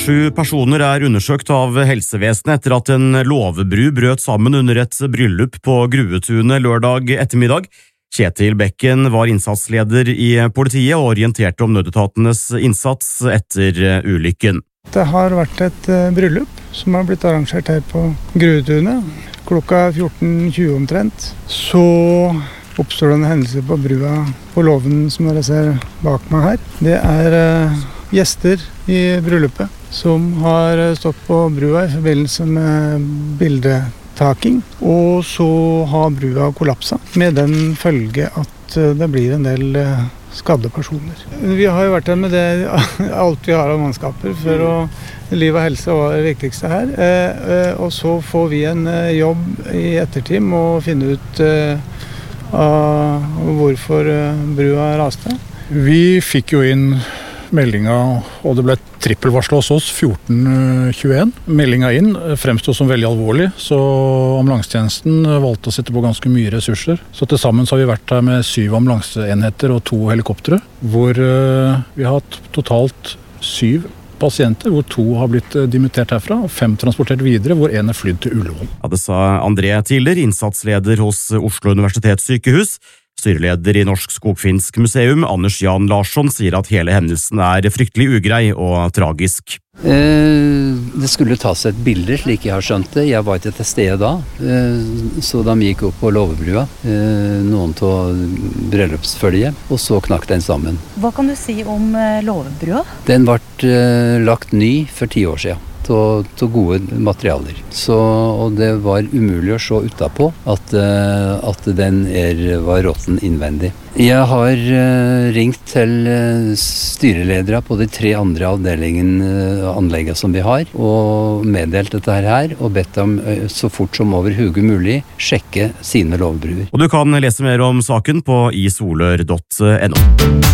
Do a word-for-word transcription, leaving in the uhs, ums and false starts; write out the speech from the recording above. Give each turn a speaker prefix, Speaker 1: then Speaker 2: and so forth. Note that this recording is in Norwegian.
Speaker 1: Sju personer er undersøkt av helsevesenet etter at en låvebru brøt sammen under et bryllup på Gruetunet lørdag ettermiddag. Kjetil Bekken var innsatsleder i politiet og orienterte om nødetatenes innsats etter ulykken.
Speaker 2: Det har vært et bryllup som har blitt arrangert her på Gruetunet. Klokka fjorten tjue omtrent. Så oppstår det en hendelse på brua på låven som dere ser bak meg her. Det er gjester i bryllupet som har stått på brua i forbindelse med bildetaking, og så har brua kollapset med den følge at det blir en del skadde personer. Vi har jo vært her med det, alt vi har av mannskaper for å liv og helse var det viktigste her, og så får vi en jobb i ettertid med å finne ut av hvorfor brua raste.
Speaker 3: Vi fikk jo inn meldinga, og det ble trippelvarslet hos oss fjorten tjueen. Meldinga inn fremstod som veldig alvorlig, så ambulansetjenesten valgte å sette på ganske mye ressurser. Så til sammen så har vi vært her med syv ambulanseenheter og to helikoptre, hvor vi har hatt totalt syv pasienter, hvor to har blitt dimittert herfra, og fem transportert videre, hvor en er flydd til Ullevål.
Speaker 1: Ja, det sa André Tiller, innsatsleder hos Oslo universitetssykehus. Styreleder i Norsk Skogfinsk museum, Anders Jan Larsson, sier at hele hendelsen er fryktelig ugrei og tragisk.
Speaker 4: Eh, det skulle tas et bilde, slik jeg har skjønt det. Jeg var ikke til stede da, eh, så de gikk opp på låvebrua, eh, noen av bryllupsfølge, og så knakk den sammen.
Speaker 5: Hva kan du si om låvebrua?
Speaker 4: Den ble eh, lagt ny for ti år siden. Av gode materialer. Så, og det var umulig å se utapå at, at den er, var råtten innvendig. Jeg har ringt til styreledere på de tre andre avdelingene, anleggene som vi har, og meddelt dette her, og bedt dem så fort som overhodet mulig sjekke sine låvebruer.
Speaker 1: Og du kan lese mer om saken på i solør punktum no.